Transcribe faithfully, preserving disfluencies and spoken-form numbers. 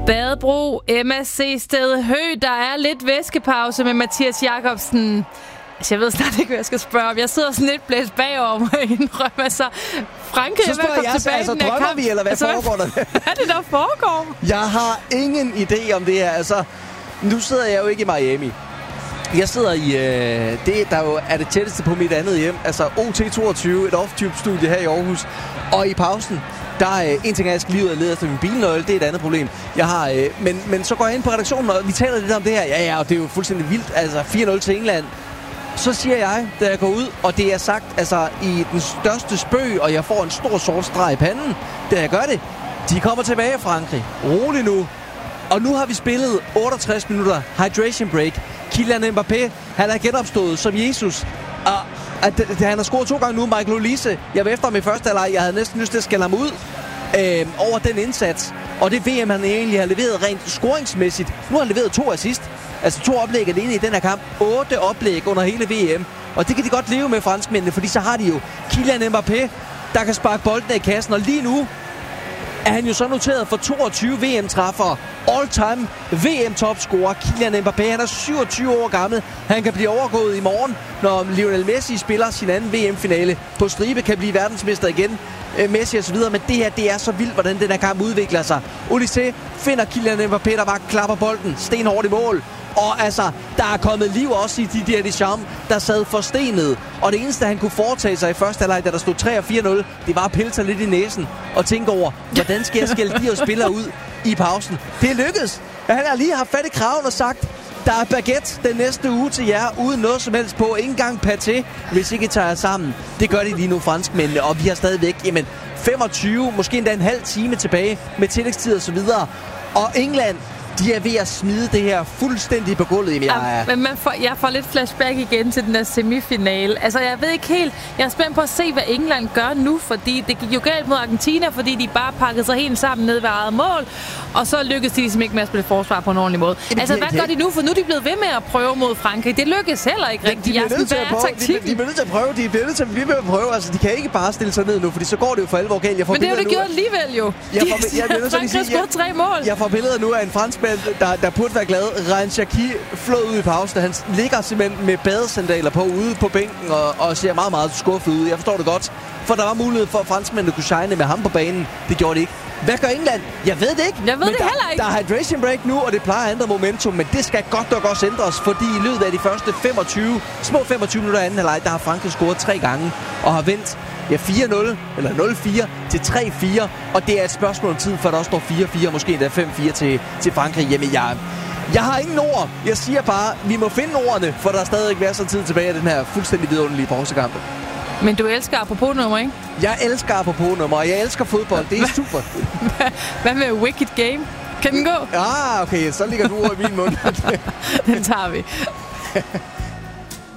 Badebro, M S C Sted Hø. Der er lidt væskepause med Mathias Jakobsen. Altså, jeg ved snart ikke, hvad jeg skal spørge om. Jeg sidder sådan lidt blæst bagover mig indrømme. Altså, Frankrig er ved at komme tilbage altså, i den her drømmer kamp. vi, eller hvad altså, foregår der? Hvad er det, der foregår? Jeg har ingen idé om det her. Altså, nu sidder jeg jo ikke i Miami. Jeg sidder i, øh, det der jo er det tætteste på mit andet hjem. Altså O T toogtyve, et off-tube-studie her i Aarhus. Og i pausen, der er øh, en ting, jeg skal lige ud og lede efter min bilnøgle. Det er et andet problem. Jeg har, øh, men, men så går jeg ind på redaktionen, og vi taler lidt om det her. Ja, ja, og det er jo fuldstændig vildt. Altså fire nul til England. Så siger jeg, da jeg går ud, og det er sagt altså i den største spøg, og jeg får en stor sort streg i panden, da jeg gør det. De kommer tilbage, Frankrig. Rolig nu. Og nu har vi spillet otteogtres minutter hydration break. Kylian Mbappé, han er genopstået som Jesus. Og at, at, han har scoret to gange nu. Michael Olise, jeg var efter ham i første halvleg. Jeg havde næsten lyst til at skælde ham ud øh, over den indsats. Og det V M, han egentlig har leveret rent scoringsmæssigt. Nu har han leveret to assist. Altså to oplæg alene i den her kamp. Otte oplæg under hele V M. Og det kan de godt leve med, franskmændene, fordi så har de jo Kylian Mbappé, der kan sparke bolden i kassen. Og lige nu er han jo så noteret for toogtyve V M-træffere. All-time V M-topscorer Kylian Mbappé. Han er syvogtyve år gammel. Han kan blive overgået i morgen, når Lionel Messi spiller sin anden V M-finale på stribe, kan blive verdensmester igen. Messi og så videre, men det her, det er så vildt, hvordan den her kamp udvikler sig. Olise finder Kylian Mbappé, der bare klapper bolden stenhårdt i mål. Og altså, der er kommet liv også i Didier Deschamps, der sad forstenet. Og det eneste, han kunne foretage sig i første halvleg, da der stod tre og fire nul, det var at pille sig lidt i næsen og tænke over, hvordan skal jeg skælde de her spillere ud i pausen. Det lykkedes. Han har lige haft fat i kraven og sagt, der er baguette den næste uge til jer, uden noget som helst på. Ingen gang paté, hvis ikke I tager jer sammen. Det gør de lige nu, franskmændene, og vi har stadigvæk jamen, femogtyve, måske endda en halv time tilbage med tillægstid og så videre. Og England, de er ved at smide det her fuldstændig på gulvet. Jamen, jeg, ja, men man får, jeg får lidt flashback igen til den der semifinale. Altså, jeg ved ikke helt... Jeg er spændt på at se, hvad England gør nu, fordi det gik jo galt mod Argentina, fordi de bare pakkede sig helt sammen ned ved eget mål, og så lykkedes de ligesom ikke med at spille forsvar på en ordentlig måde. Jamen, altså, hvad det, gør de nu? For nu er de blevet ved med at prøve mod Frankrig. Det lykkes heller ikke rigtigt. De, de, de, de, de bliver nødt til at prøve. De bliver nødt til at blive ved at prøve. Altså, de kan ikke bare stille sig ned nu, fordi så går det jo for alvor galt. Jeg men det har jo det gjort alligevel jo. Jeg får, jeg, jeg, jeg, Frankrig har scoret tre mål. Jeg får billeder nu af en franskmand, der, der burde være glad. Ryan Cherki flød ud i pausen. Han ligger simpelthen med badesandaler på ude på bænken og, og ser meget, meget skuffet ud. Jeg forstår det godt. For der var mulighed for, at franskmændene kunne shine med ham på banen. Det gjorde det ikke. Hvad gør England? Jeg ved det ikke. Jeg ved men det der, heller ikke. Der er hydration break nu, og det plejer at ændre momentum. Men det skal godt nok også ændres, fordi i løbet af de første femogtyve, små femogtyve minutter af anden halvleg, der har Frankrig scoret tre gange og har vendt ja, fire nul eller nul fire til tre fire. Og det er et spørgsmål om tid, for der også står fire fire, måske endda fem fire til, til Frankrig. Jamen, jeg... Jeg har ingen ord. Jeg siger bare, vi må finde ordene, for der er stadig ikke været så tid tilbage af den her fuldstændig vidunderlige bronzekamp. Men du elsker apropos-nummer, ikke? Jeg elsker apropos-nummer, og jeg elsker fodbold. Det er super. Hvad med Wicked Game? Kan den gå? Ah, okay. Så ligger du over i min mund. Den tager vi.